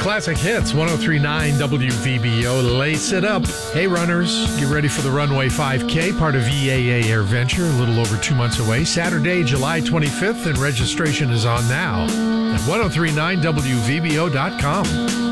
Classic Hits, 103.9 WVBO. Lace it up. Hey, runners, get ready for the Runway 5K, part of EAA AirVenture, a little over 2 months away. Saturday, July 25th, and registration is on now at 1039WVBO.com.